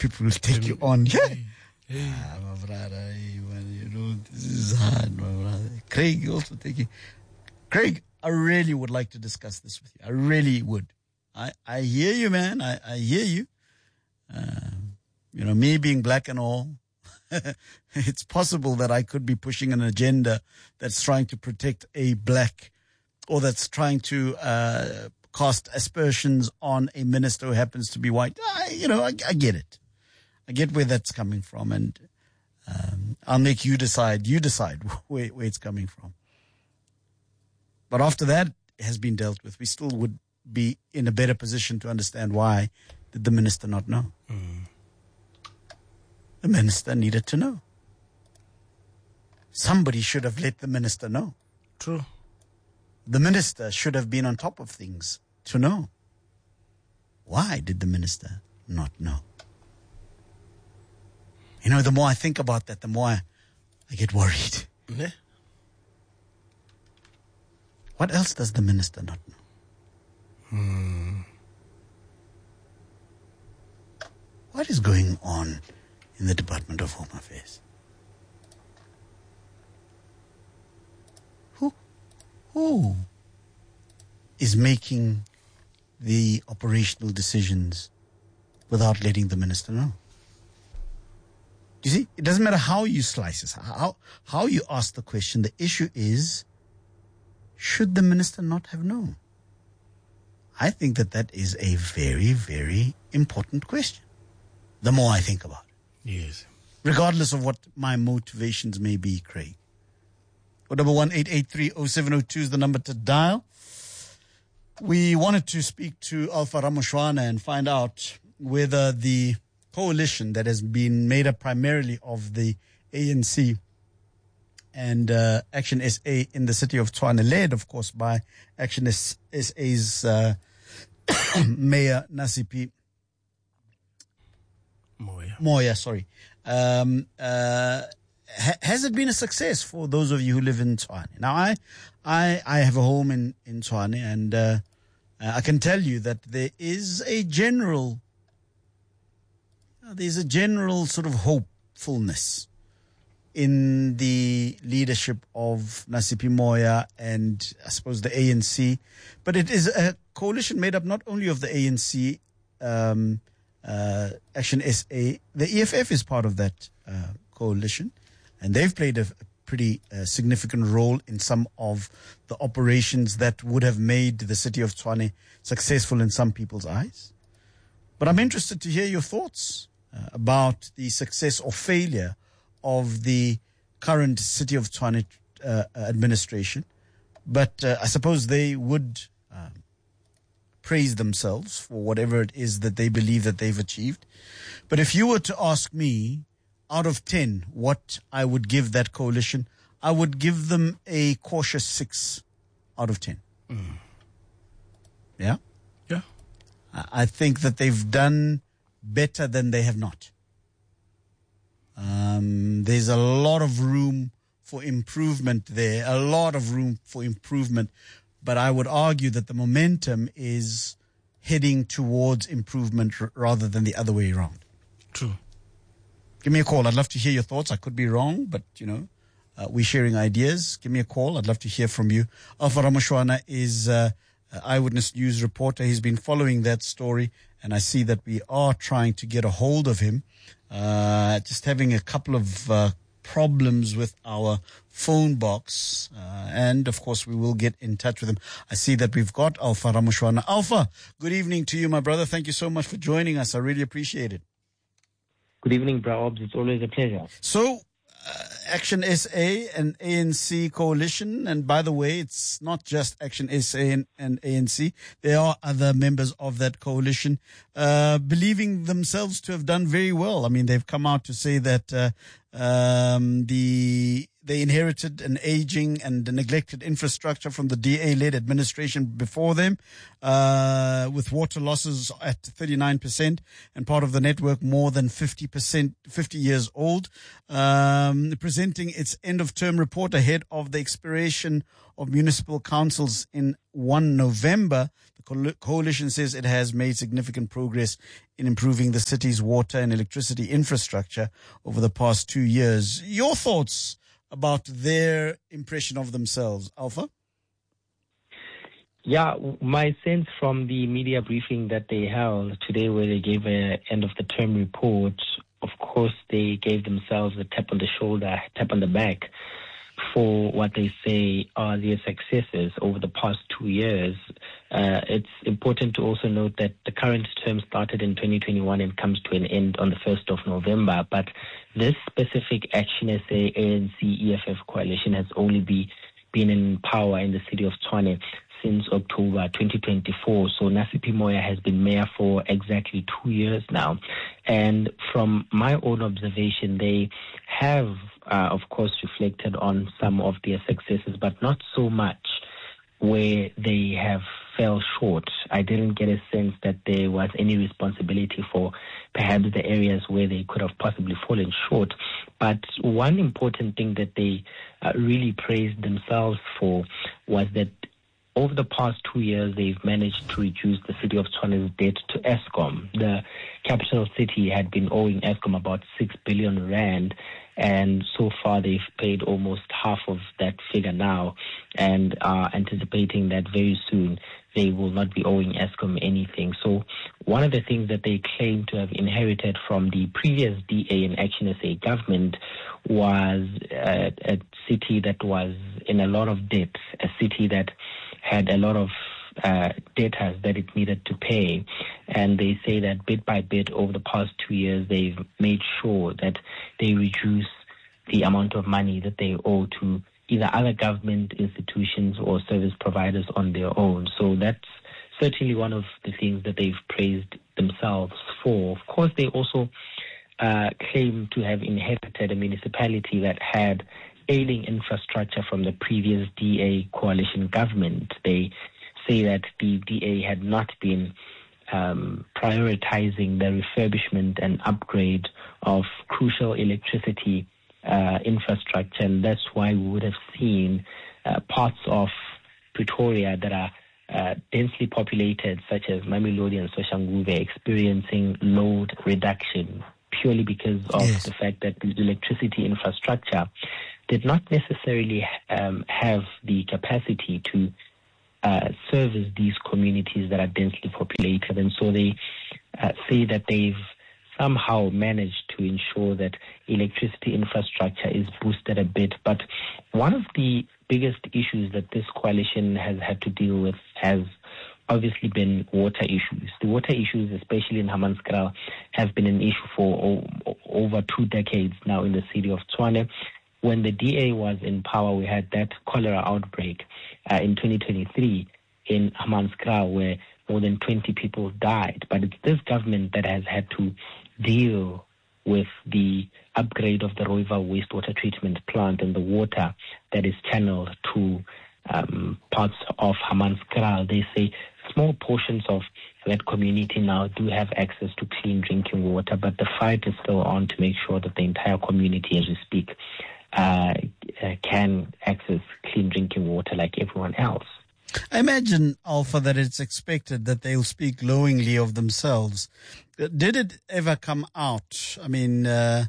people will take you on. Yeah. Hey. My brother, this is hard, my brother. Craig, you also taking. Craig, I really would like to discuss this with you. I really would. I hear you, man. I hear you. Me being black and all, it's possible that I could be pushing an agenda that's trying to protect a black, or that's trying to cast aspersions on a minister who happens to be white. I get it. I get where that's coming from, and I'll make you decide. You decide where it's coming from. But after that has been dealt with, we still would be in a better position to understand why did the minister not know. The minister needed to know. Somebody should have let the minister know. True. The minister should have been on top of things to know. Why did the minister not know? The more I think about that, the more I get worried. Yeah. What else does the minister not know? What is going on in the Department of Home Affairs? Who is making the operational decisions without letting the minister know? You see, it doesn't matter how you slice this, how you ask the question. The issue is, should the minister not have known? I think that is a very, very important question. The more I think about it. Yes. Regardless of what my motivations may be, Craig. 011-883-0702 is the number to dial. We wanted to speak to Alpha Ramoshwana and find out whether the coalition that has been made up primarily of the ANC and Action SA in the city of Tshwane, led, of course, by Action SA's Mayor Nasipi Moya, sorry. Has it been a success for those of you who live in Tshwane? Now, I have a home in Tshwane, and I can tell you that there is a general sort of hopefulness in the leadership of Nasipi Moya and I suppose the ANC. But it is a coalition made up not only of the ANC, Action SA. The EFF is part of that coalition, and they've played a pretty significant role in some of the operations that would have made the city of Tshwane successful in some people's eyes. But I'm interested to hear your thoughts about the success or failure of the current city of Tshwane administration. But I suppose they would praise themselves for whatever it is that they believe that they've achieved. But if you were to ask me, out of 10, what I would give that coalition, I would give them a cautious 6 out of 10. Yeah? Yeah. I think that they've done better than they have not. There's a lot of room for improvement there, but I would argue that the momentum is heading towards improvement rather than the other way around. True. Give me a call. I'd love to hear your thoughts. I could be wrong, but, we're sharing ideas. Give me a call. I'd love to hear from you. Alpha Ramoshwana is Eyewitness News reporter. He's been following that story, and I see that we are trying to get a hold of him. Just having a couple of problems with our phone box, and of course we will get in touch with him. I see that we've got Alpha Ramoshwana. Alpha, good evening to you, my brother. Thank you so much for joining us. I really appreciate it. Good evening, Browobs. It's always a pleasure. So, Action SA and ANC coalition, and by the way, it's not just Action SA and ANC. There are other members of that coalition believing themselves to have done very well. I mean, they've come out to say that the they inherited an aging and neglected infrastructure from the DA-led administration before them, with water losses at 39% and part of the network more than 50 years old. Presenting its end-of-term report ahead of the expiration of municipal councils in 1 November, the coalition says it has made significant progress in improving the city's water and electricity infrastructure over the past 2 years. Your thoughts about their impression of themselves, Alpha? Yeah, my sense from the media briefing that they held today, where they gave an end-of-the-term report, of course, they gave themselves a tap on the shoulder, tap on the back for what they say are their successes over the past 2 years. It's important to also note that the current term started in 2021 and comes to an end on the 1st of November. But this specific Action SA, ANC, EFF coalition has only been in power in the city of Tshwane since October 2024. So Nasipi Moya has been mayor for exactly 2 years now. And from my own observation, they have, of course, reflected on some of their successes, but not so much where they have fell short. I didn't get a sense that there was any responsibility for perhaps the areas where they could have possibly fallen short. But one important thing that they really praised themselves for was that over the past 2 years, they've managed to reduce the city of Tshwane's debt to Eskom. The capital city had been owing Eskom about 6 billion rand, and so far they've paid almost half of that figure now, and are anticipating that very soon they will not be owing Eskom anything. So one of the things that they claim to have inherited from the previous DA and Action SA government was a city that was in a lot of debt, a city that had a lot of debtors that it needed to pay. And they say that bit by bit over the past 2 years, they've made sure that they reduce the amount of money that they owe to either other government institutions or service providers on their own. So that's certainly one of the things that they've praised themselves for. Of course, they also claim to have inherited a municipality that had ailing infrastructure from the previous DA coalition government. They say that the DA had not been prioritizing the refurbishment and upgrade of crucial electricity infrastructure, and that's why we would have seen parts of Pretoria that are densely populated, such as Mamelodi and Soshanguve, experiencing load reduction purely because of the fact that the electricity infrastructure did not necessarily have the capacity to service these communities that are densely populated. And so they say that they've somehow managed to ensure that electricity infrastructure is boosted a bit. But one of the biggest issues that this coalition has had to deal with has obviously been water issues. The water issues, especially in Hammanskraal, have been an issue for over 2 decades now in the city of Tshwane. When the DA was in power, we had that cholera outbreak in 2023 in Hammanskraal, where more than 20 people died. But it's this government that has had to deal with the upgrade of the Rooiwal wastewater treatment plant and the water that is channeled to parts of Hammanskraal. They say small portions of that community now do have access to clean drinking water, but the fight is still on to make sure that the entire community, as we speak, can access clean drinking water like everyone else. I imagine, Alpha, that it's expected that they'll speak glowingly of themselves. Did it ever come out? I mean, and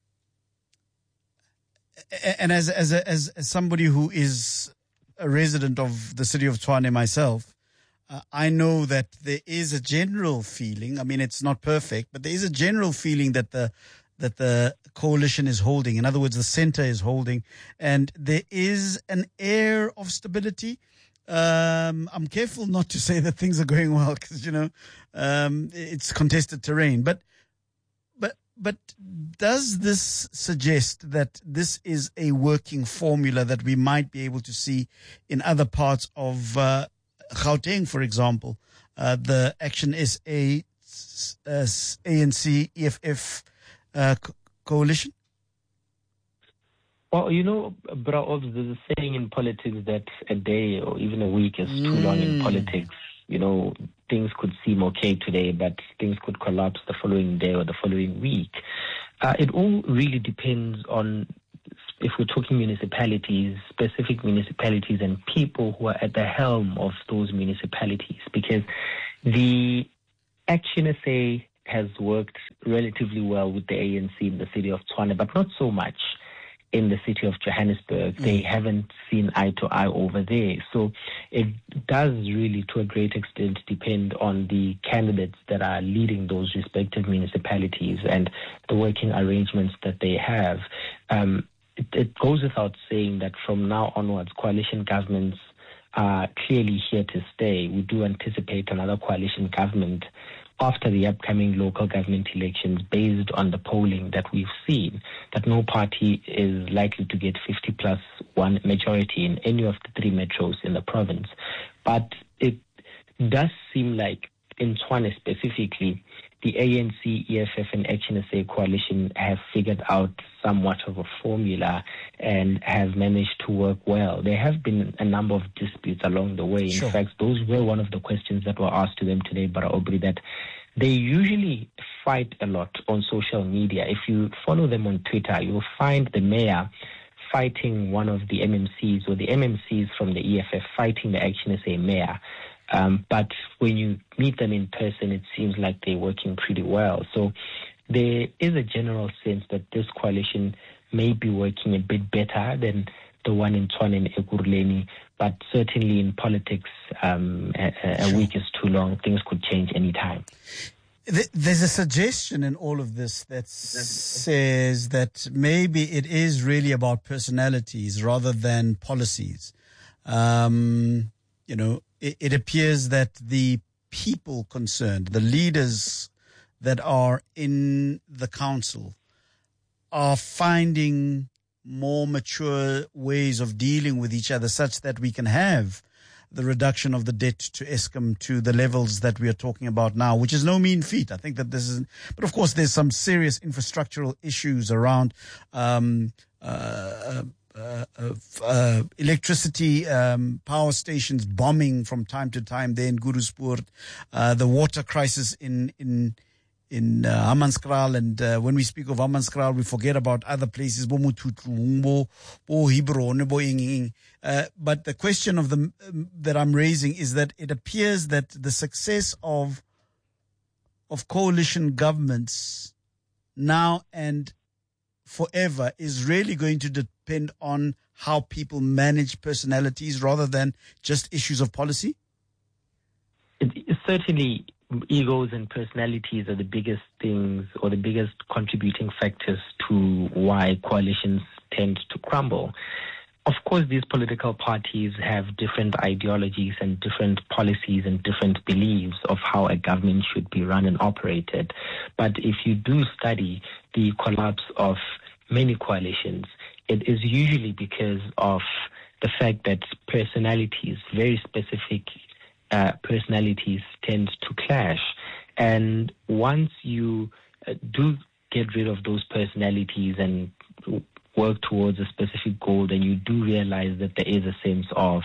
as somebody who is a resident of the city of Tshwane myself, I know that there is a general feeling. I mean, it's not perfect, but there is a general feeling that the coalition is holding. In other words, the center is holding, and there is an air of stability. I'm careful not to say that things are going well because, it's contested terrain. But does this suggest that this is a working formula that we might be able to see in other parts of Gauteng, for example, the Action SA, ANC, EFF coalition? Well, Bra, there's a saying in politics that a day or even a week is too long in politics. Things could seem okay today, but things could collapse the following day or the following week. It all really depends on, if we're talking municipalities, specific municipalities and people who are at the helm of those municipalities, because the Action SA has worked relatively well with the ANC in the city of Tshwane, but not so much in the city of Johannesburg. They haven't seen eye to eye over there. So it does really, to a great extent, depend on the candidates that are leading those respective municipalities and the working arrangements that they have. It goes without saying that from now onwards, coalition governments are clearly here to stay. We do anticipate another coalition government after the upcoming local government elections, based on the polling that we've seen, that no party is likely to get 50+1 majority in any of the three metros in the province. But it does seem like in Tshwane specifically, the ANC, EFF, and Action SA coalition have figured out somewhat of a formula and have managed to work well. There have been a number of disputes along the way. In fact, those were one of the questions that were asked to them today, Bara Aubrey, that they usually fight a lot on social media. If you follow them on Twitter, you'll find the mayor fighting one of the MMCs, or the MMCs from the EFF fighting the Action SA mayor. But when you meet them in person, it seems like they're working pretty well. So there is a general sense that this coalition may be working a bit better than the one in Tshwane and Ekurhuleni, but certainly in politics, a week is too long. Things could change any time. There's a suggestion in all of this that says that maybe it is really about personalities rather than policies. It appears that the people concerned, the leaders that are in the council, are finding more mature ways of dealing with each other, such that we can have the reduction of the debt to Eskom to the levels that we are talking about now, which is no mean feat. I think that this is, but of course there's some serious infrastructural issues around electricity, power stations bombing from time to time there in Guruspoort, the water crisis in Hammanskraal, and when we speak of Hammanskraal, we forget about other places, but the question of that I'm raising is that it appears that the success of coalition governments now and forever is really going to depend on how people manage personalities rather than just issues of policy? Certainly, egos and personalities are the biggest things, or the biggest contributing factors to why coalitions tend to crumble. Of course, these political parties have different ideologies and different policies and different beliefs of how a government should be run and operated. But if you do study the collapse of many coalitions, it is usually because of the fact that personalities, very specific personalities, tend to clash. And once you do get rid of those personalities and work towards a specific goal, then you do realize that there is a sense of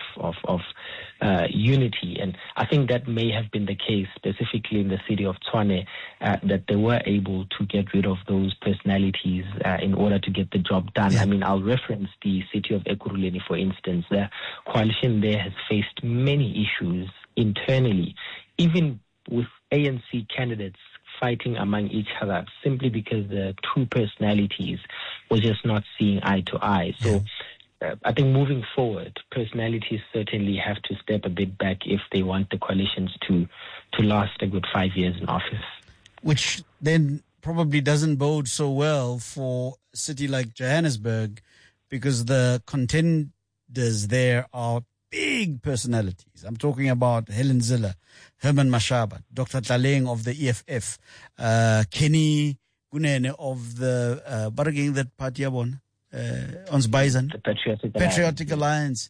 unity. And I think that may have been the case specifically in the city of Tshwane, that they were able to get rid of those personalities in order to get the job done. Yeah. I mean, I'll reference the city of Ekurhuleni, for instance. The coalition there has faced many issues internally, even with ANC candidates fighting among each other, simply because the two personalities were just not seeing eye to eye. So I think moving forward, personalities certainly have to step a bit back if they want the coalitions to last a good 5 years in office. Which then probably doesn't bode so well for a city like Johannesburg, because the contenders there are big personalities. I'm talking about Helen Zille, Herman Mashaba, Dr. Tlaleng of the EFF, Kenny Kunene of the Barging, that party on Ons Bison, the Patriotic Alliance.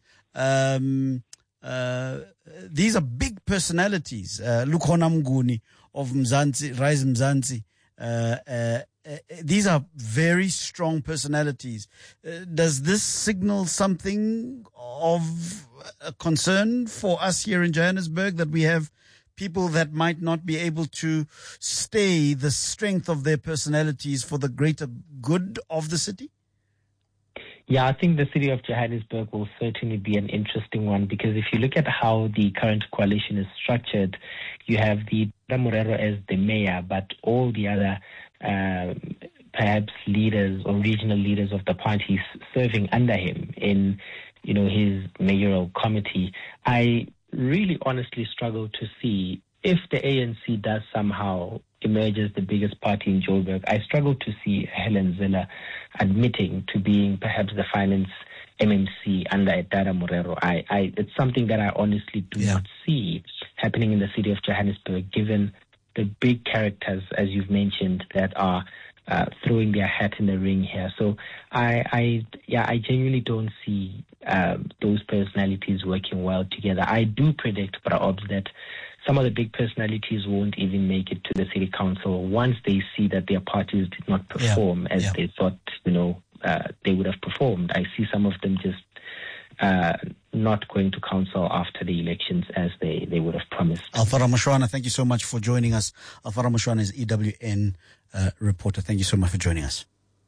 These are big personalities. Lukhona Mnguni of Mzansi, Rise Mzansi. These are very strong personalities. Does this signal something of concern for us here in Johannesburg, that we have people that might not be able to stay the strength of their personalities for the greater good of the city? Yeah, I think the city of Johannesburg will certainly be an interesting one, because if you look at how the current coalition is structured, you have the Morero as the mayor, but all the other perhaps leaders or regional leaders of the parties serving under him in, his mayoral committee. I really honestly struggle to see, if the ANC does somehow emerge as the biggest party in Joburg, I struggle to see Helen Zille admitting to being perhaps the finance MMC under Edada Morero. It's something that I honestly do not see happening in the city of Johannesburg, given the big characters, as you've mentioned, that are throwing their hat in the ring here. So I genuinely don't see those personalities working well together. I do predict, Praobs, that some of the big personalities won't even make it to the city council once they see that their parties did not perform as they thought, they would have performed. I see some of them just not going to council after the elections as they would have promised. Alfara Mashwana, thank you so much for joining us. Alfara Mashwana is EWN reporter. Thank you so much for joining us.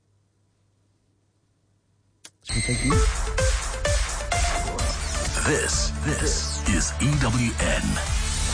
This is EWN.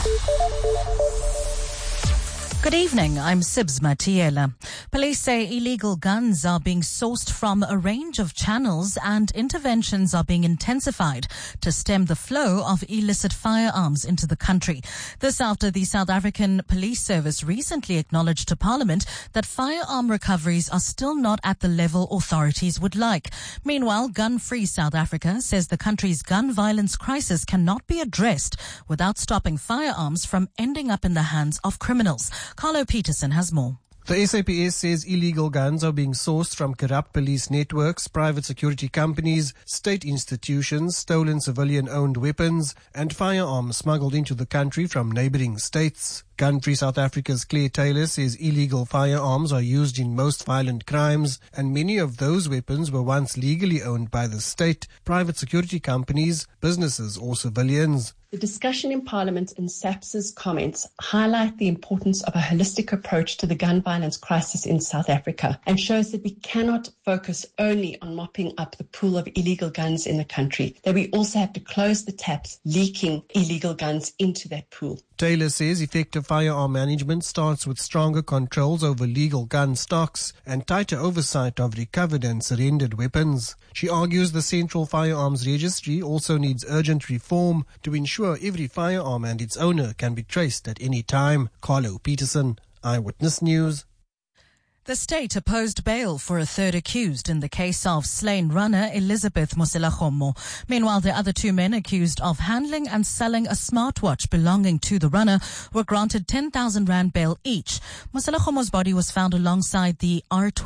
Good evening, I'm Sibs Matiela. Police say illegal guns are being sourced from a range of channels, and interventions are being intensified to stem the flow of illicit firearms into the country. This after the South African Police Service recently acknowledged to Parliament that firearm recoveries are still not at the level authorities would like. Meanwhile, Gun Free South Africa says the country's gun violence crisis cannot be addressed without stopping firearms from ending up in the hands of criminals. Carlo Peterson has more. The SAPS says illegal guns are being sourced from corrupt police networks, private security companies, state institutions, stolen civilian-owned weapons, and firearms smuggled into the country from neighboring states. Gun Free South Africa's Claire Taylor says illegal firearms are used in most violent crimes, and many of those weapons were once legally owned by the state, private security companies, businesses, or civilians. The discussion in Parliament and SAPS's comments highlight the importance of a holistic approach to the gun violence crisis in South Africa, and shows that we cannot focus only on mopping up the pool of illegal guns in the country, that we also have to close the taps leaking illegal guns into that pool. Taylor says effective firearm management starts with stronger controls over legal gun stocks and tighter oversight of recovered and surrendered weapons. She argues the Central Firearms Registry also needs urgent reform to ensure every firearm and its owner can be traced at any time. Carlo Peterson, Eyewitness News. The state opposed bail for a third accused in the case of slain runner Elizabeth Moselakgomo. Meanwhile, the other two men accused of handling and selling a smartwatch belonging to the runner were granted 10,000 rand bail each. Moselakgomo's body was found alongside the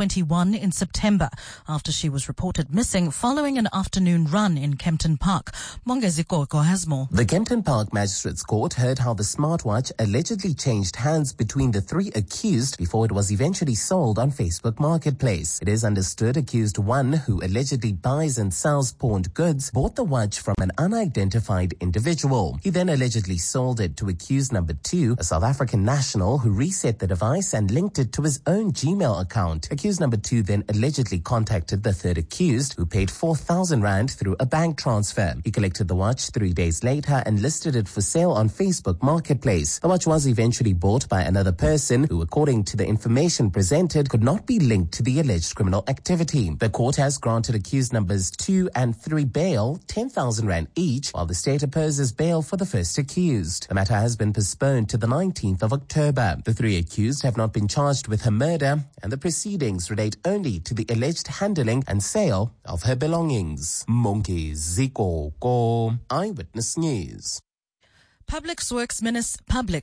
R21 in September after she was reported missing following an afternoon run in Kempton Park. Mongezi Koko has more. The Kempton Park Magistrates Court heard how the smartwatch allegedly changed hands between the three accused before it was eventually sold on Facebook Marketplace. It is understood accused one, who allegedly buys and sells pawned goods, bought the watch from an unidentified individual. He then allegedly sold it to accused number two, a South African national who reset the device and linked it to his own Gmail account. Accused number two then allegedly contacted the third accused, who paid 4,000 rand through a bank transfer. He collected the watch 3 days later and listed it for sale on Facebook Marketplace. The watch was eventually bought by another person who, according to the information presented, could not be linked to the alleged criminal activity. The court has granted accused numbers 2 and 3 bail, 10,000 rand each, while the state opposes bail for the first accused. The matter has been postponed to the 19th of October. The three accused have not been charged with her murder, and the proceedings relate only to the alleged handling and sale of her belongings. Mongezi Koko, Eyewitness News. Public Works Minister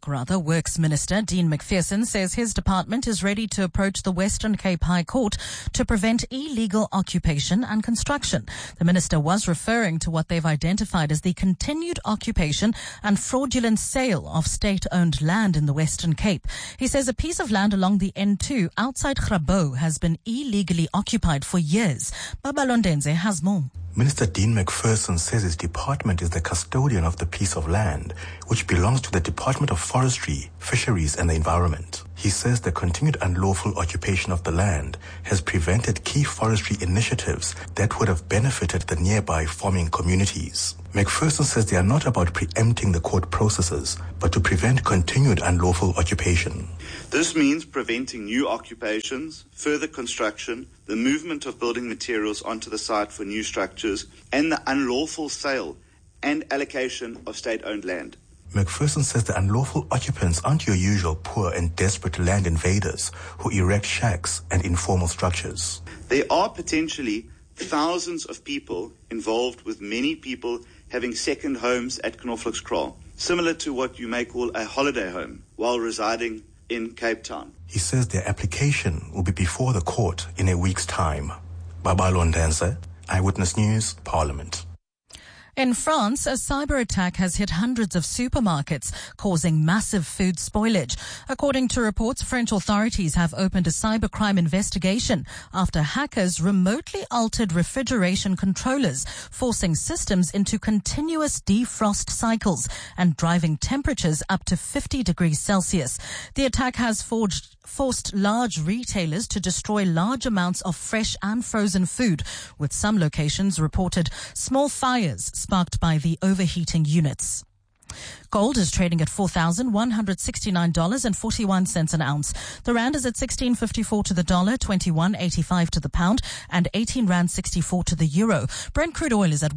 Dean McPherson says his department is ready to approach the Western Cape High Court to prevent illegal occupation and construction. The minister was referring to what they've identified as the continued occupation and fraudulent sale of state-owned land in the Western Cape. He says a piece of land along the N2 outside Grabo has been illegally occupied for years. Babalondenze has more. Minister Dean McPherson says his department is the custodian of the piece of land, which belongs to the Department of Forestry, Fisheries and the Environment. He says the continued unlawful occupation of the land has prevented key forestry initiatives that would have benefited the nearby farming communities. McPherson says they are not about preempting the court processes, but to prevent continued unlawful occupation. This means preventing new occupations, further construction, the movement of building materials onto the site for new structures, and the unlawful sale and allocation of state-owned land. McPherson says the unlawful occupants aren't your usual poor and desperate land invaders who erect shacks and informal structures. There are potentially thousands of people involved, with many people having second homes at Knoffelkskraal, similar to what you may call a holiday home, while residing in Cape Town. He says their application will be before the court in a week's time. Babalondenze, Eyewitness News, Parliament. In France, a cyber attack has hit hundreds of supermarkets, causing massive food spoilage. According to reports, French authorities have opened a cybercrime investigation after hackers remotely altered refrigeration controllers, forcing systems into continuous defrost cycles and driving temperatures up to 50 degrees Celsius. The attack has forced large retailers to destroy large amounts of fresh and frozen food, with some locations reported small fires sparked by the overheating units. Gold is trading at $4,169.41 an ounce. The rand is at 16.54 to the dollar, 21.85 to the pound, and 18 rand 64 to the euro. Brent crude oil is at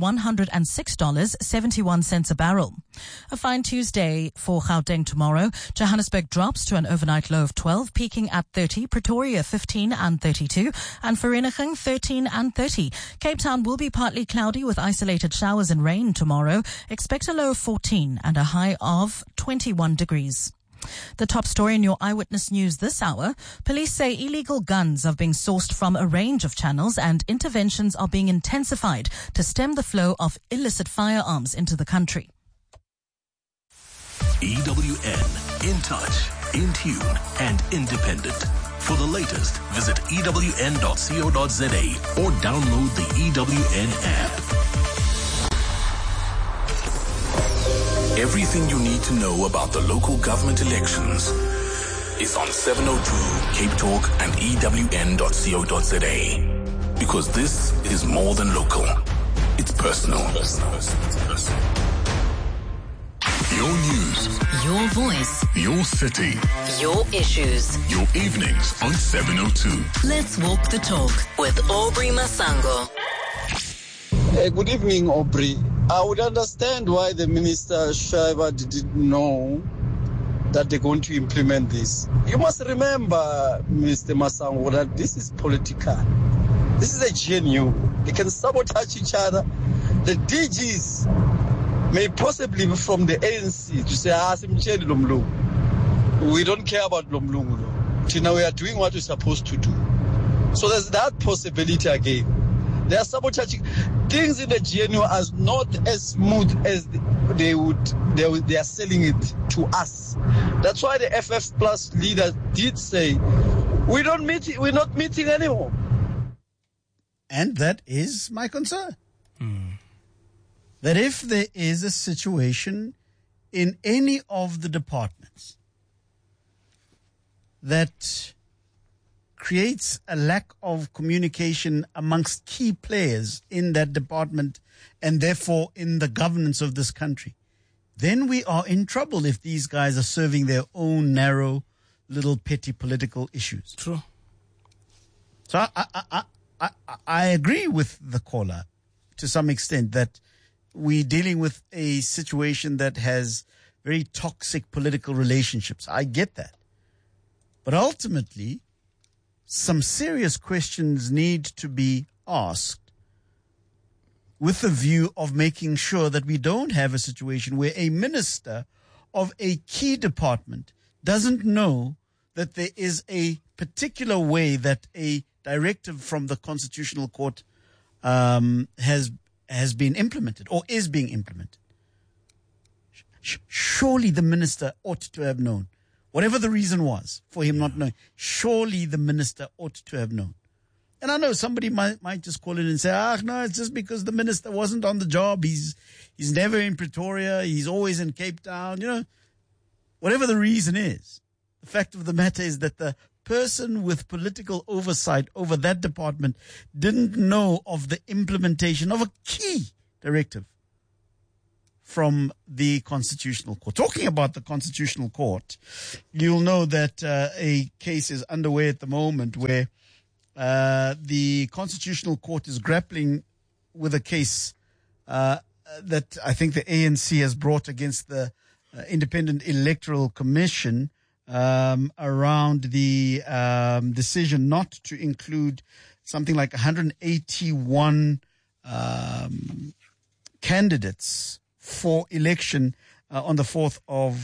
$106.71 a barrel. A fine Tuesday for Gauteng tomorrow. Johannesburg drops to an overnight low of 12, peaking at 30. Pretoria 15 and 32, and Vereeniging 13 and 30. Cape Town will be partly cloudy with isolated showers and rain tomorrow. Expect a low of 14 and a high of 21 degrees. The top story in your Eyewitness News this hour: police say illegal guns are being sourced from a range of channels and interventions are being intensified to stem the flow of illicit firearms into the country. EWN, in touch, in tune and independent. For the latest, visit ewn.co.za or download the EWN app. Everything you need to know about the local government elections is on 702 Cape Talk and ewn.co.za. Because this is more than local. It's personal. Your news. Your voice. Your city. Your issues. Your evenings on 702. Let's walk the talk with Aubrey Masango. Good evening, Aubrey. I would understand why the Minister Schreiber didn't know that they're going to implement this. You must remember, Mr. Masango, that this is political. This is a GNU. They can sabotage each other. The DGs may possibly be from the ANC to say, we don't care about Lomlungu. Now we are doing what we're supposed to do. So there's that possibility again. They are sabotaging things in the GNU as not as smooth as they are selling it to us. That's why the FF Plus leader did say, we're not meeting anymore. And that is my concern. That if there is a situation in any of the departments that creates a lack of communication amongst key players in that department and therefore in the governance of this country, then we are in trouble if these guys are serving their own narrow, little petty political issues. True. So I agree with the caller to some extent that we're dealing with a situation that has very toxic political relationships. I get that. But ultimately, some serious questions need to be asked with the view of making sure that we don't have a situation where a minister of a key department doesn't know that there is a particular way that a directive from the Constitutional Court has been implemented or is being implemented. Surely the minister ought to have known. Whatever the reason was for him not knowing, surely the minister ought to have known. And I know somebody might just call in and say, no, it's just because the minister wasn't on the job. He's never in Pretoria. He's always in Cape Town. You know, whatever the reason is, the fact of the matter is that the person with political oversight over that department didn't know of the implementation of a key directive from the Constitutional Court. Talking about the Constitutional Court, you'll know that a case is underway at the moment where the Constitutional Court is grappling with a case that I think the ANC has brought against the Independent Electoral Commission around the decision not to include something like 181 candidates for election on the 4th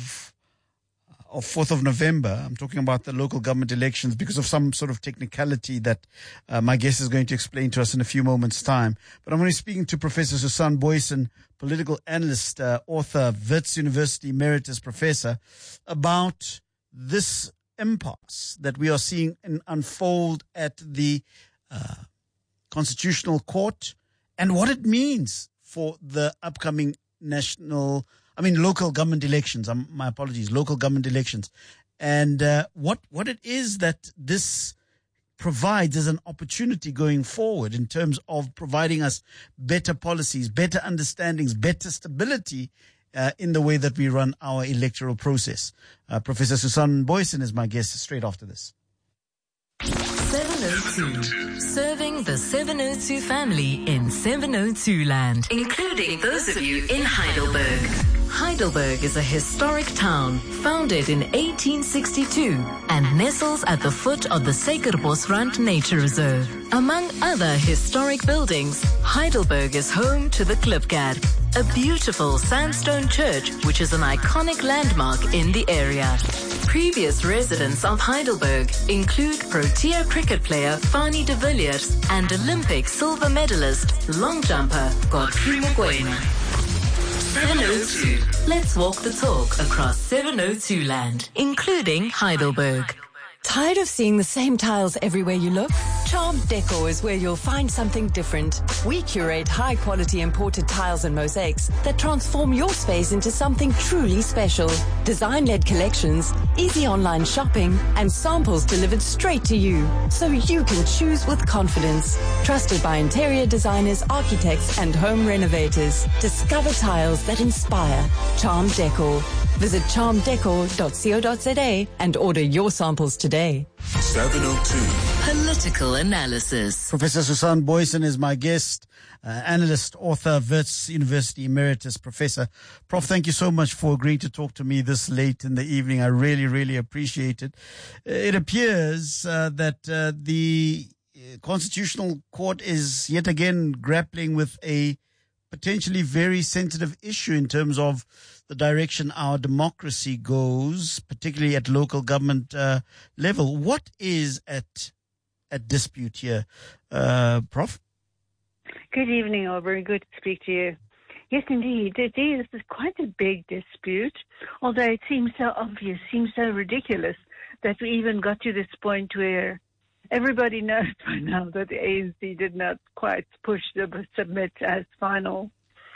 of November. I'm talking about the local government elections because of some sort of technicality that my guest is going to explain to us in a few moments' time. But I'm going to be speaking to Professor Susan Booysen, political analyst, author, Wits University Emeritus Professor, about this impasse that we are seeing unfold at the Constitutional Court and what it means for the upcoming local government elections. My apologies, local government elections. And what it is that this provides as an opportunity going forward in terms of providing us better policies, better understandings, better stability in the way that we run our electoral process. Professor Susan Booysen is my guest straight after this. 702. Serving the 702 family in 702 land, including those of you in Heidelberg. Heidelberg is a historic town founded in 1862 and nestles at the foot of the Suikerbosrand Nature Reserve. Among other historic buildings, Heidelberg is home to the Klipkerk, a beautiful sandstone church which is an iconic landmark in the area. Previous residents of Heidelberg include Protea cricket player Fanie de Villiers and Olympic silver medalist, long jumper Godfrey Mokoena. 702. Let's walk the talk across 702 land, including Heidelberg. Tired of seeing the same tiles everywhere you look? Charm Decor is where you'll find something different. We curate high-quality imported tiles and mosaics that transform your space into something truly special. Design-led collections, easy online shopping, and samples delivered straight to you, so you can choose with confidence. Trusted by interior designers, architects, and home renovators. Discover tiles that inspire. Charm Decor. Visit charmdecor.co.za and order your samples today. 702. Political analysis. Professor Susan Booysen is my guest, analyst, author, Wits University Emeritus Professor. Prof, thank you so much for agreeing to talk to me this late in the evening. I really, really appreciate it. It appears that the Constitutional Court is yet again grappling with a potentially very sensitive issue in terms of the direction our democracy goes, particularly at local government level. What is at dispute here, Prof? Good evening, Aubrey. Good to speak to you. Yes, indeed. This is quite a big dispute, although it seems so obvious, seems so ridiculous that we even got to this point where everybody knows by now that the ANC did not quite push the submit as final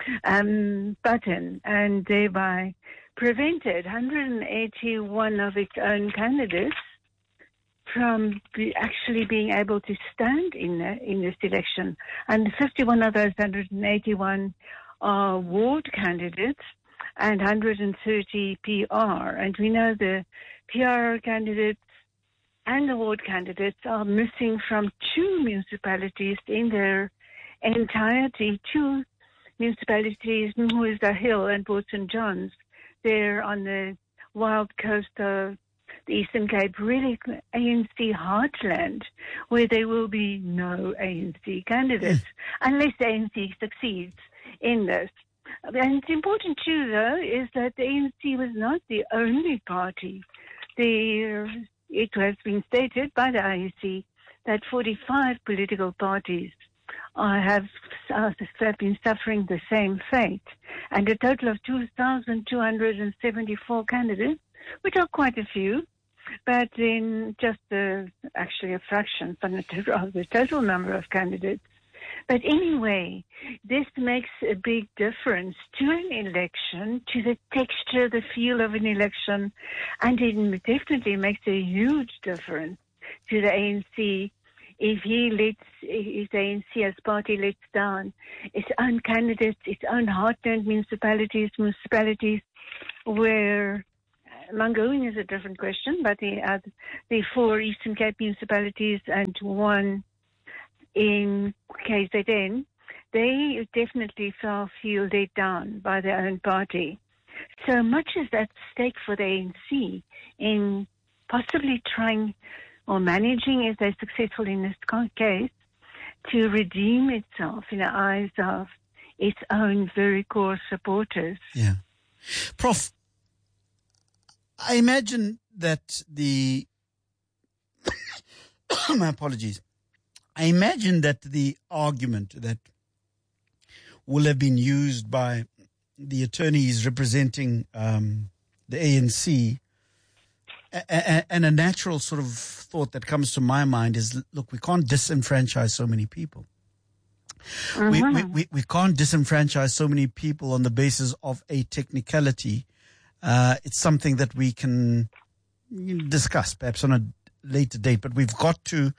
button and thereby prevented 181 of its own candidates from actually being able to stand in this election. And 51 of those 181 are ward candidates and 130 PR. And we know the PR candidates and the ward candidates are missing from two municipalities in their entirety, two municipalities, Mumuza Hill and Port St. John's. They're on the wild coast of the Eastern Cape, really ANC heartland, where there will be no ANC candidates unless the ANC succeeds in this. And it's important too, though, is that the ANC was not the only party. It has been stated by the IEC that 45 political parties have been suffering the same fate, and a total of 2,274 candidates, which are quite a few, but in just actually a fraction of the total number of candidates. But anyway, this makes a big difference to an election, to the texture, the feel of an election, and it definitely makes a huge difference to the ANC if his ANC as party lets down its own candidates, its own heartland municipalities where Mangaung is a different question, but the 4 Eastern Cape municipalities and 1 in KZN, they definitely feel let down by their own party. So much is at stake for the ANC in possibly trying or managing, if they're successful in this case, to redeem itself in the eyes of its own very core supporters. Yeah. Prof, I imagine that my apologies. I imagine that the argument that will have been used by the attorneys representing the ANC, and a natural sort of thought that comes to my mind is, look, we can't disenfranchise so many people. We can't disenfranchise so many people on the basis of a technicality. It's something that we can discuss perhaps on a later date, but we've got to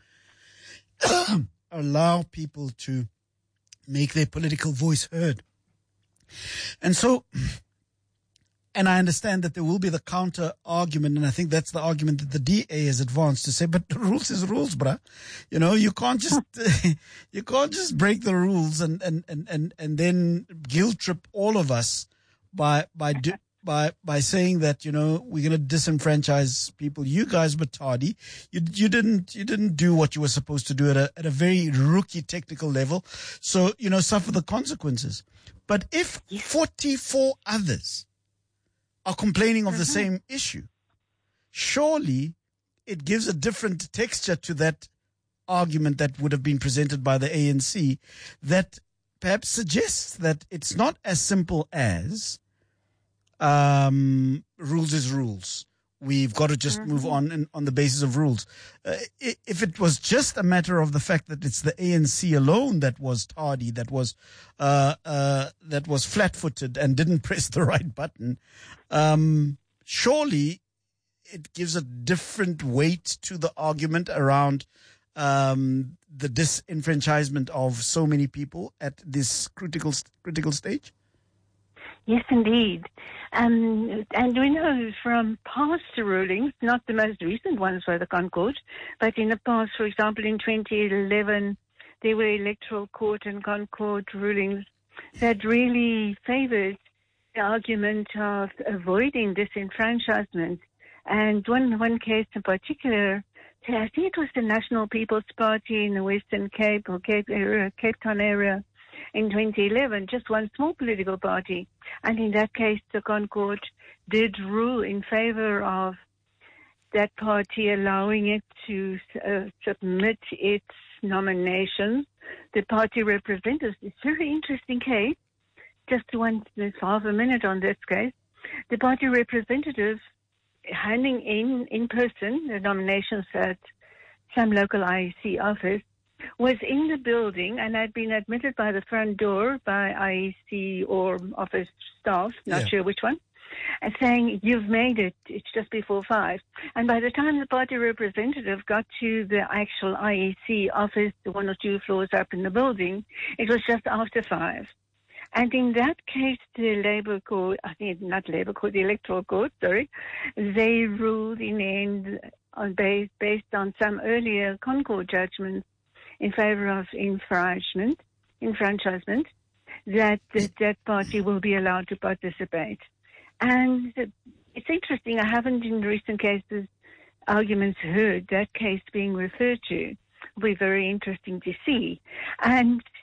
allow people to make their political voice heard. And so, and I understand that there will be the counter argument, and I think that's the argument that the DA has advanced to say, but the rules is rules, bruh. You know, you can't just break the rules and then guilt trip all of us by saying that, you know, we're going to disenfranchise people. You guys were tardy. You didn't do what you were supposed to do at a very rookie technical level. So, you know, suffer the consequences. But if 44 others are complaining of the same issue, surely it gives a different texture to that argument that would have been presented by the ANC that perhaps suggests that it's not as simple as rules is rules. We've got to just move on the basis of rules. If it was just a matter of the fact that it's the ANC alone that was tardy, that was flat-footed and didn't press the right button, surely it gives a different weight to the argument around the disenfranchisement of so many people at this critical stage. Yes, indeed. And we know from past rulings, not the most recent ones by the Concord, but in the past, for example, in 2011, there were electoral court and Concord rulings that really favored the argument of avoiding disenfranchisement. And one case in particular, I think it was the National People's Party in the Western Cape or Cape Town area, in 2011, just one small political party. And in that case, the Concord did rule in favor of that party, allowing it to submit its nominations. The party representatives, it's a very interesting case. Just half a minute on this case. The party representatives handing in person the nominations at some local IEC office was in the building and had been admitted by the front door by IEC or office staff, not sure which one, and saying, you've made it, it's just before 5. And by the time the party representative got to the actual IEC office, the 1 or 2 floors up in the building, it was just after 5. And in that case, the Labour Court, I think not Labour Court, the Electoral Court, they ruled in the end based on some earlier Concord judgments in favor of enfranchisement, that party will be allowed to participate. And it's interesting, I haven't in recent cases arguments heard that case being referred to. It'll be very interesting to see. And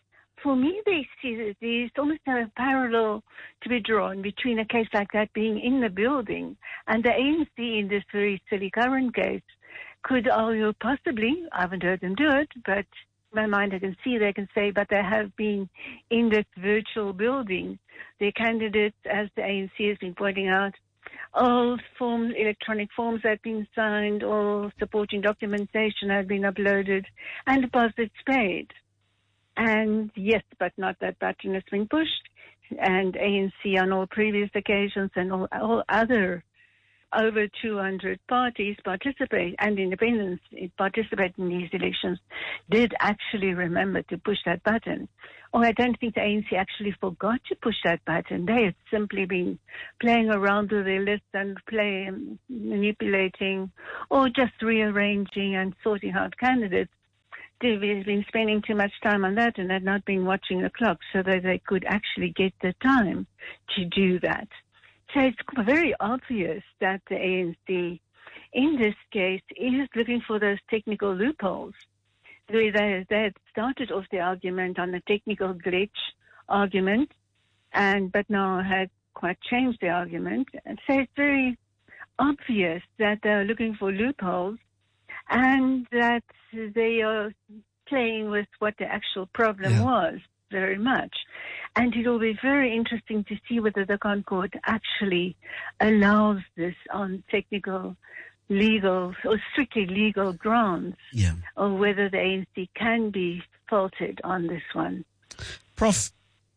for me, there's almost a parallel to be drawn between a case like that being in the building and the ANC in this very silly current case could argue possibly, I haven't heard them do it, but in my mind I can see they can say, but they have been in this virtual building. Their candidates, as the ANC has been pointing out, all forms, electronic forms have been signed, all supporting documentation has been uploaded, and deposits paid. And yes, but not that button has been pushed. And ANC on all previous occasions and all other over 200 parties participate and independents participate in these elections did actually remember to push that button. Or I don't think the ANC actually forgot to push that button. They had simply been playing around with their list and manipulating or just rearranging and sorting out candidates. They've been spending too much time on that and had not been watching the clock so that they could actually get the time to do that. So it's very obvious that the ANC, in this case, is looking for those technical loopholes. They had started off the argument on the technical glitch argument, but now had quite changed the argument. And so it's very obvious that they're looking for loopholes and that they are playing with what the actual problem was very much. And it will be very interesting to see whether the Concord actually allows this on technical, legal, or strictly legal grounds, or whether the ANC can be faulted on this one. Prof,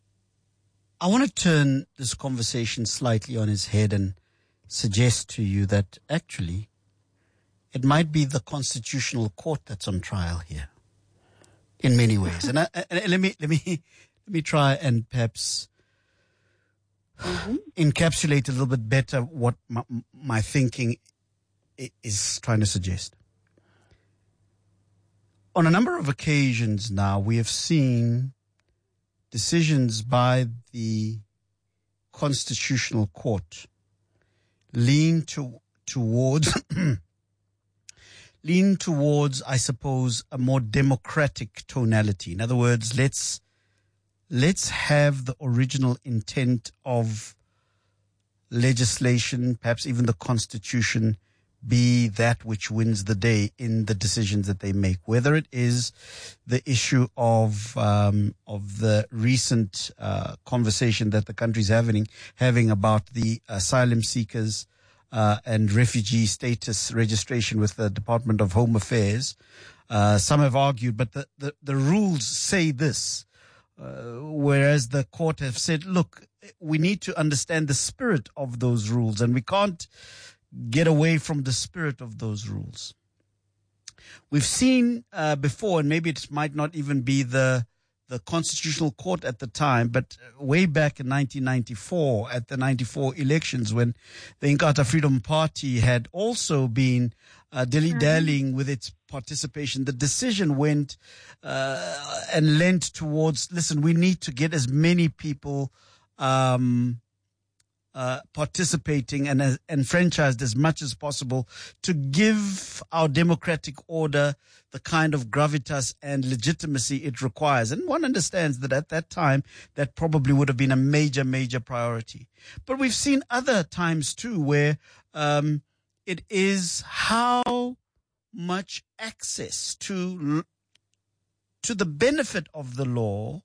I want to turn this conversation slightly on its head and suggest to you that actually it might be the Constitutional Court that's on trial here in many ways. And let me try and perhaps encapsulate a little bit better what my thinking is trying to suggest. On a number of occasions now, we have seen decisions by the Constitutional Court lean towards, I suppose, a more democratic tonality. In other words, let's have the original intent of legislation, perhaps even the Constitution, be that which wins the day in the decisions that they make. Whether it is the issue of the recent conversation that the country is having about the asylum seekers and refugee status registration with the Department of Home Affairs. Some have argued, but the rules say this. Whereas the court have said, look, we need to understand the spirit of those rules and we can't get away from the spirit of those rules. We've seen before, and maybe it might not even be the Constitutional Court at the time, but way back in 1994 at the 94 elections when the Inkatha Freedom Party had also been dilly-dallying with its participation, the decision went and lent towards, listen, we need to get as many people participating and enfranchised as much as possible to give our democratic order the kind of gravitas and legitimacy it requires. And one understands that at that time, that probably would have been a major, major priority. But we've seen other times too where it is how much access to the benefit of the law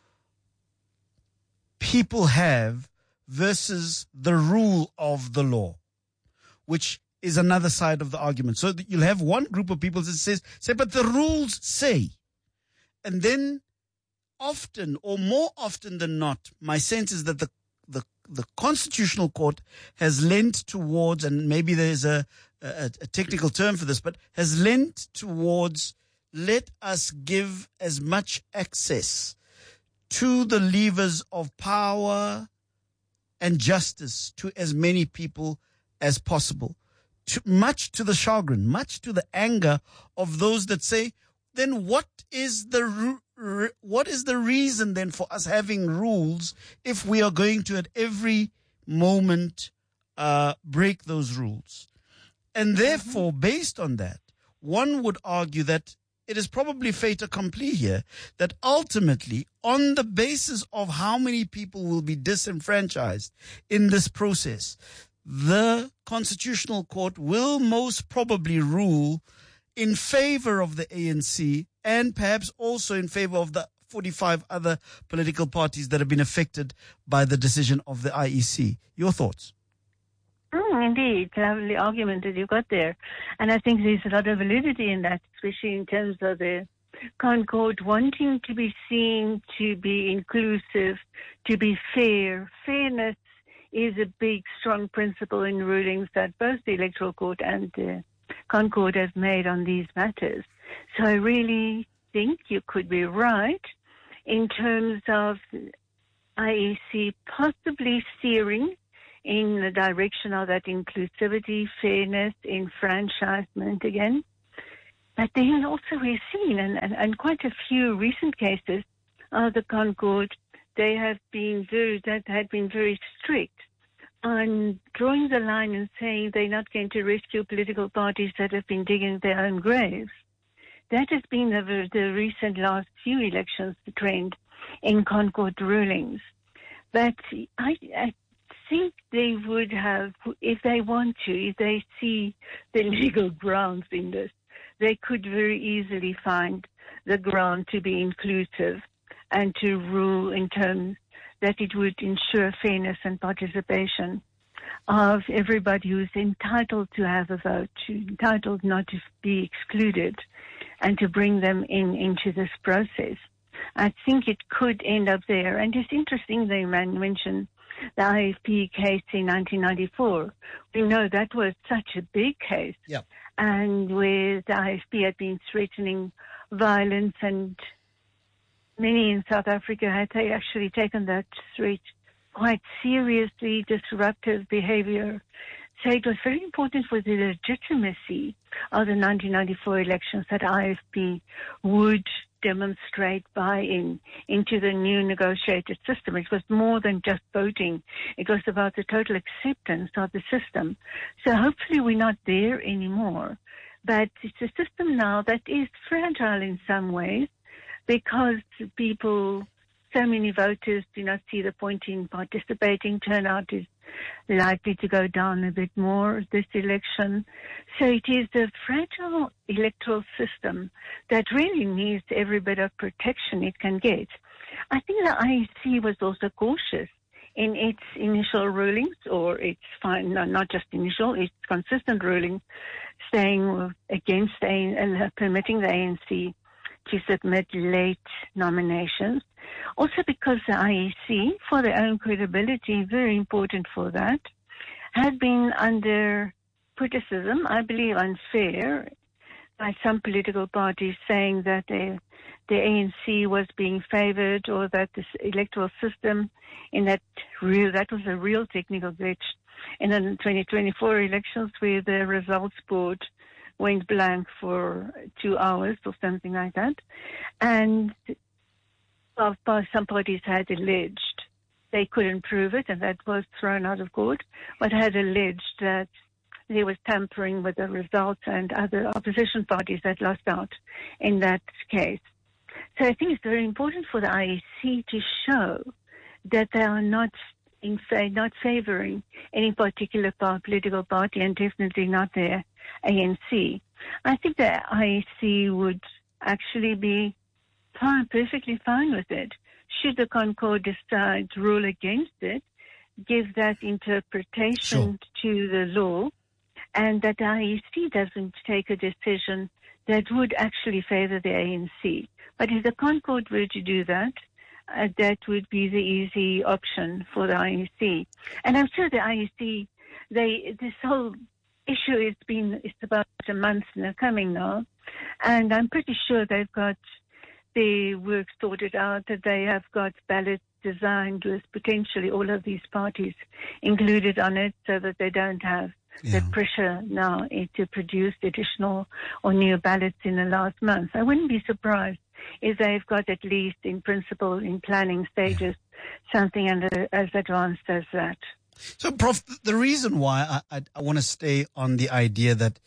people have versus the rule of the law, which is another side of the argument. So you'll have one group of people that say, but the rules say. And then often, or more often than not, my sense is that the Constitutional Court has lent towards, and maybe there's a technical term for this, but has lent towards, let us give as much access to the levers of power and justice to as many people as possible, much to the chagrin, much to the anger of those that say, then what is the reason then for us having rules if we are going to at every moment break those rules? And therefore, based on that, one would argue that it is probably fait accompli here that ultimately, on the basis of how many people will be disenfranchised in this process, the Constitutional Court will most probably rule in favor of the ANC and perhaps also in favor of the 45 other political parties that have been affected by the decision of the IEC. Your thoughts? Indeed, lovely argument that you got there. And I think there's a lot of validity in that, especially in terms of the Concord wanting to be seen to be inclusive, to be fair. Fairness is a big, strong principle in rulings that both the Electoral Court and the Concord have made on these matters. So I really think you could be right in terms of IEC possibly steering in the direction of that inclusivity, fairness, enfranchisement again. But then also we've seen, and quite a few recent cases of the Concord, they have been very strict on drawing the line and saying they're not going to rescue political parties that have been digging their own graves. That has been the recent last few elections, the trend in Concord rulings. But I think they would have, if they want to, if they see the legal grounds in this, they could very easily find the ground to be inclusive and to rule in terms that it would ensure fairness and participation of everybody who's entitled to have a vote, entitled not to be excluded, and to bring them into this process. I think it could end up there. And it's interesting they mentioned the IFP case in 1994. We know that was such a big case. Yep. And where the IFP had been threatening violence, and many in South Africa had actually taken that threat quite seriously, disruptive behavior. So it was very important for the legitimacy of the 1994 elections that IFP would demonstrate buy-in into the new negotiated system. It was more than just voting. It was about the total acceptance of the system. So hopefully we're not there anymore. But it's a system now that is fragile in some ways because people, so many voters do not see the point in participating. Turnout is likely to go down a bit more this election. So it is a fragile electoral system that really needs every bit of protection it can get. I think the IEC was also cautious in its initial rulings, or its not just initial, its consistent ruling, staying against permitting the ANC to submit late nominations. Also because the IEC, for their own credibility, very important for that, had been under criticism, I believe unfair, by some political parties saying that the ANC was being favored, or that this electoral system, that was a real technical glitch in the 2024 elections where the results board went blank for 2 hours or something like that. And some parties had alleged they couldn't prove it, and that was thrown out of court, but had alleged that there was tampering with the results, and other opposition parties that lost out in that case. So I think it's very important for the IEC to show that they are not favoring any particular political party, and definitely not the ANC. I think the IEC would actually be perfectly fine with it. Should the Concord decide to rule against it, give that interpretation to the law, and that the IEC doesn't take a decision that would actually favor the ANC. But if the Concord were to do that, that would be the easy option for the IEC. And I'm sure the IEC, this whole issue it's about a month coming now, and I'm pretty sure they've got the work sorted out, that they have got ballots designed with potentially all of these parties included on it, so that they don't have the pressure now to produce additional or new ballots in the last month. I wouldn't be surprised if they've got, at least in principle, in planning stages, something as advanced as that. So, Prof, the reason why I want to stay on the idea that,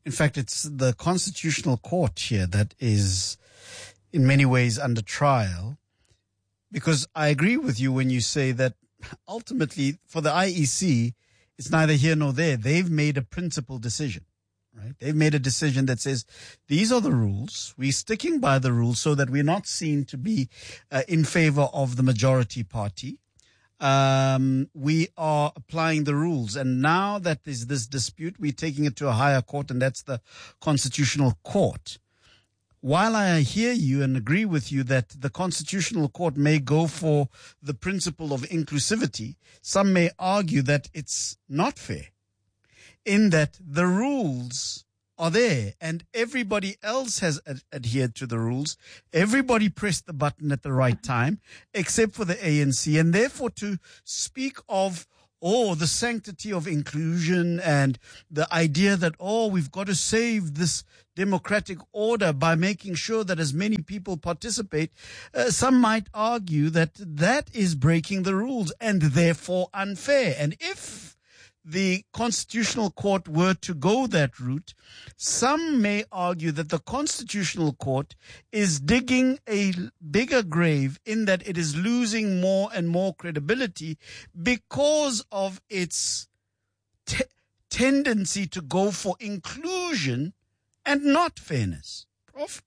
In fact, it's the Constitutional Court here that is in many ways under trial, because I agree with you when you say that ultimately for the IEC, it's neither here nor there. They've made a principled decision, right? They've made a decision that says, these are the rules. We're sticking by the rules so that we're not seen to be in favor of the majority party. We are applying the rules. And now that there's this dispute, we're taking it to a higher court, and that's the Constitutional Court. While I hear you and agree with you that the Constitutional Court may go for the principle of inclusivity, some may argue that it's not fair in that the rules are there and everybody else has adhered to the rules. Everybody pressed the button at the right time except for the ANC, and therefore to speak of the sanctity of inclusion and the idea that, we've got to save this democratic order by making sure that as many people participate, some might argue that that is breaking the rules and therefore unfair. And if the Constitutional Court were to go that route, some may argue that the Constitutional Court is digging a bigger grave in that it is losing more and more credibility because of its tendency to go for inclusion and not fairness. Prof?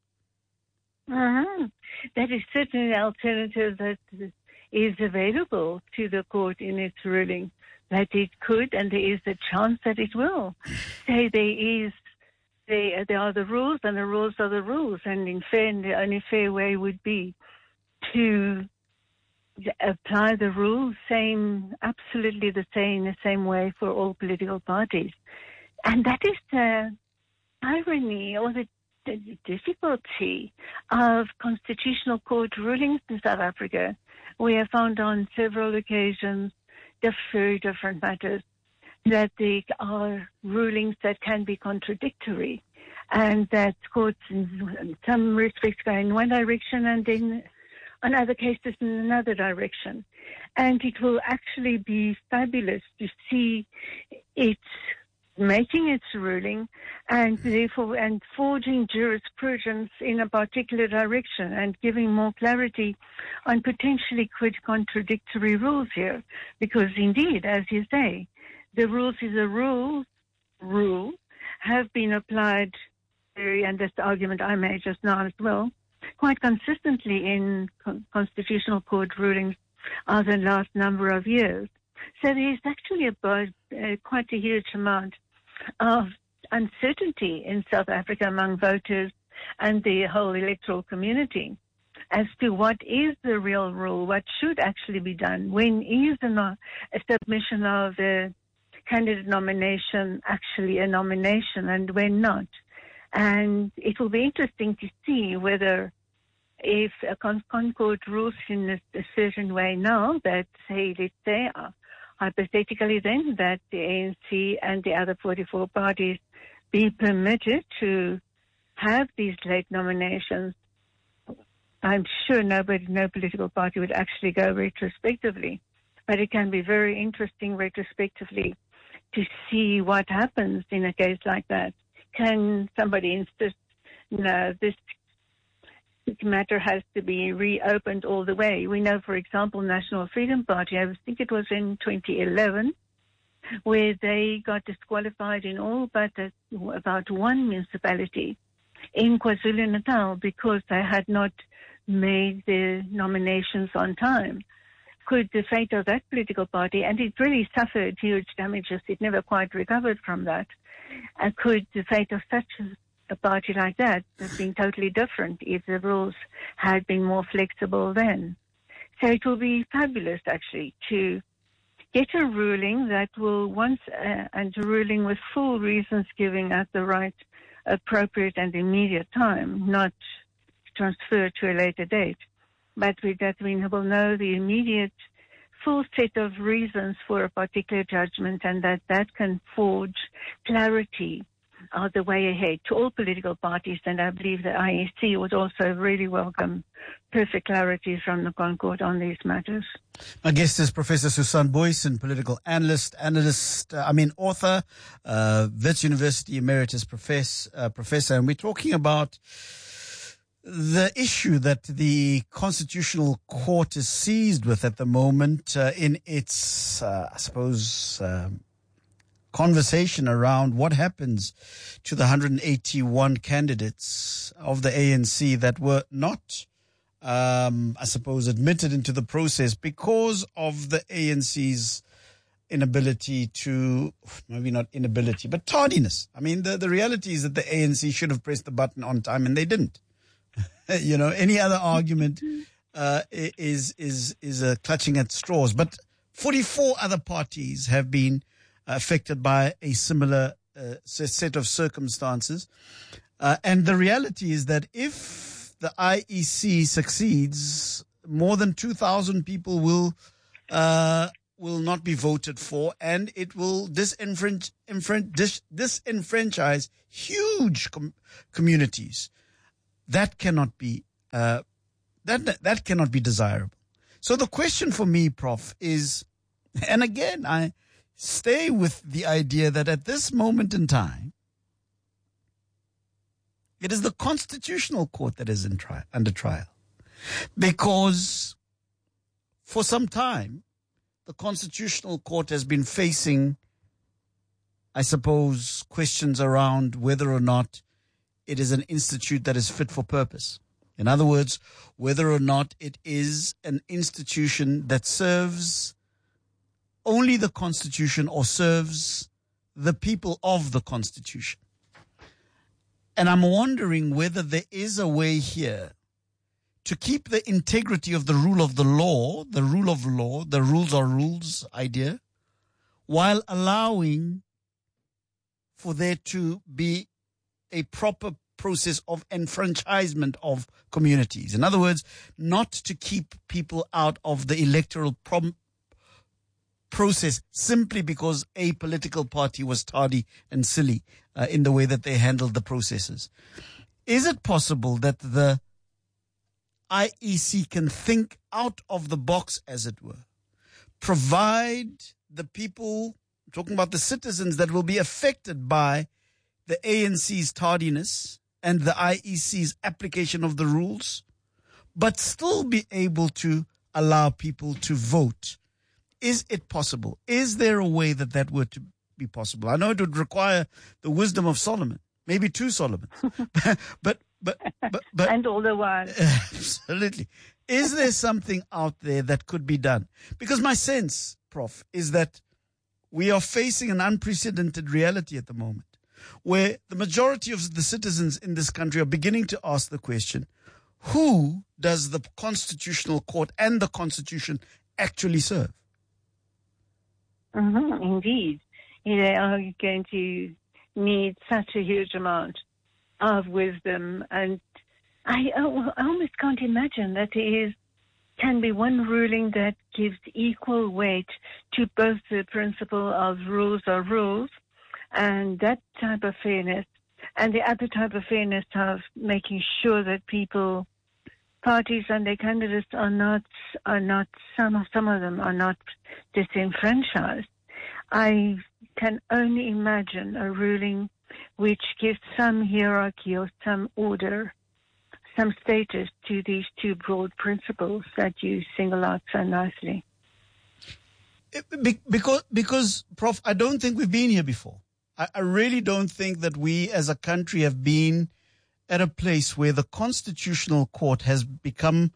That is certainly an alternative that is available to the court in its ruling. That it could, and there is a chance that it will, say there are the rules, and the rules are the rules, and the only fair way would be to apply the rules absolutely the same way for all political parties. And that is the irony or the difficulty of Constitutional Court rulings in South Africa. We have found on several occasions very different matters, that there are rulings that can be contradictory, and that courts in some respects go in one direction and then on other cases in another direction. And it will actually be fabulous to see it making its ruling and therefore forging jurisprudence in a particular direction and giving more clarity on potentially quite contradictory rules here. Because indeed, as you say, the rules is a rule have been applied, and that's the argument I made just now as well, quite consistently in Constitutional Court rulings over the last number of years. So there is actually quite a huge amount of uncertainty in South Africa among voters and the whole electoral community as to what is the real rule, what should actually be done, when is a submission of a candidate nomination actually a nomination and when not. And it will be interesting to see whether if a Concord rules in a certain way now that, let's say, hypothetically then, that the ANC and the other 44 parties be permitted to have these late nominations, I'm sure no political party would actually go retrospectively. But it can be very interesting retrospectively to see what happens in a case like that. Can somebody insist, no, this matter has to be reopened all the way? We know, for example, National Freedom Party, I think it was in 2011, where they got disqualified in all but about one municipality in KwaZulu-Natal because they had not made their nominations on time. Could the fate of that political party, and it really suffered huge damages, it never quite recovered from that, could the fate of such a party like that have been totally different if the rules had been more flexible then? So it will be fabulous, actually, to get a ruling that will and a ruling with full reasons giving at the right, appropriate and immediate time, not transferred to a later date, but with that we will know the immediate full set of reasons for a particular judgment, and that can forge clarity are the way ahead to all political parties, and I believe the IEC would also really welcome perfect clarity from the Concord on these matters. My guest is Professor Susan Boyson, political author, Wits University Emeritus Professor, and we're talking about the issue that the Constitutional Court is seized with at the moment in its, conversation around what happens to the 181 candidates of the ANC that were not, admitted into the process because of the ANC's inability to, maybe not inability, but tardiness. I mean, the reality is that the ANC should have pressed the button on time and they didn't. Any other argument is clutching at straws. But 44 other parties have been affected by a similar set of circumstances. And the reality is that if the IEC succeeds, more than 2,000 people will not be voted for, and it will disenfranchise huge communities. That cannot be that cannot be desirable. So the question for me, Prof, is, and again, I stay with the idea that at this moment in time, it is the Constitutional Court that is under trial. Because for some time, the Constitutional Court has been facing, I suppose, questions around whether or not it is an institute that is fit for purpose. In other words, whether or not it is an institution that serves only the Constitution or serves the people of the Constitution. And I'm wondering whether there is a way here to keep the integrity of the rule of law, the rules are rules idea, while allowing for there to be a proper process of enfranchisement of communities. In other words, not to keep people out of the electoral process simply because a political party was tardy and silly in the way that they handled the processes. Is it possible that the IEC can think out of the box, as it were, provide the people, talking about the citizens that will be affected by the ANC's tardiness and the IEC's application of the rules, but still be able to allow people to vote? Is it possible? Is there a way that were to be possible? I know it would require the wisdom of Solomon, maybe two Solomons, but and all the while. Absolutely. Is there something out there that could be done? Because my sense, Prof, is that we are facing an unprecedented reality at the moment, where the majority of the citizens in this country are beginning to ask the question, who does the Constitutional Court and the Constitution actually serve? Indeed. They are going to need such a huge amount of wisdom. And I almost can't imagine that can be one ruling that gives equal weight to both the principle of rules are rules and that type of fairness, and the other type of fairness of making sure that parties and their candidates are not some of them are not disenfranchised. I can only imagine a ruling which gives some hierarchy or some order, some status to these two broad principles that you single out so nicely. Because, Prof, I don't think we've been here before. I really don't think that we as a country have been at a place where the Constitutional Court has become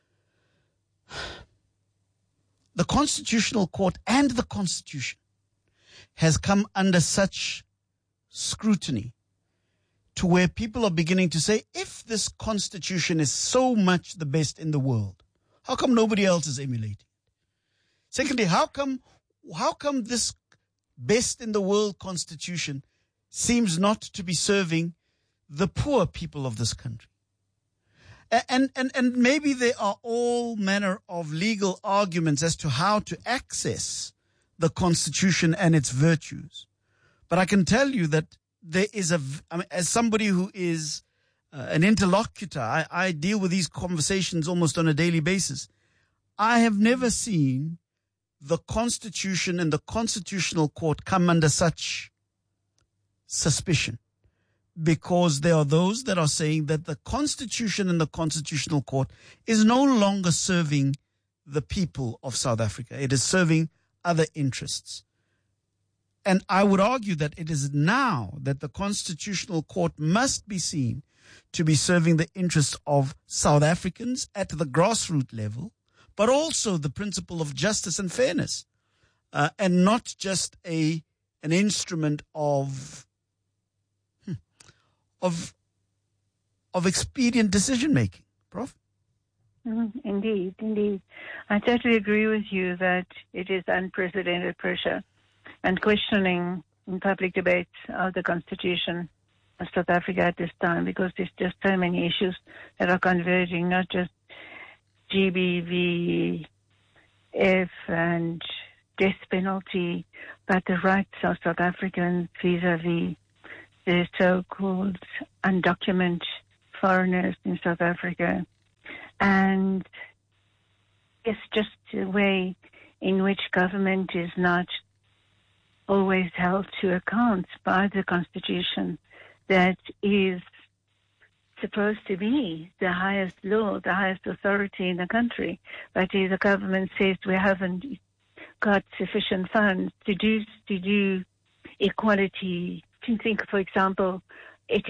the Constitutional Court and the Constitution has come under such scrutiny to where people are beginning to say, if this Constitution is so much the best in the world, how come nobody else is emulating it? Secondly, how come this best in the world Constitution seems not to be serving the poor people of this country? And maybe there are all manner of legal arguments as to how to access the Constitution and its virtues. But I can tell you that there is as somebody who is an interlocutor, I deal with these conversations almost on a daily basis. I have never seen the Constitution and the Constitutional Court come under such suspicion, because there are those that are saying that the Constitution and the Constitutional Court is no longer serving the people of South Africa. It is serving other interests. And I would argue that it is now that the Constitutional Court must be seen to be serving the interests of South Africans at the grassroots level, but also the principle of justice and fairness, and not just an instrument of expedient decision making. Prof? Indeed. I totally agree with you that it is unprecedented pressure and questioning in public debates of the Constitution of South Africa at this time, because there's just so many issues that are converging, not just GBVF and death penalty, but the rights of South Africans vis-a-vis the so-called undocumented foreigners in South Africa. And it's just a way in which government is not always held to account by the Constitution, that is supposed to be the highest law, the highest authority in the country. But the government says we haven't got sufficient funds to do equality. You can think, for example,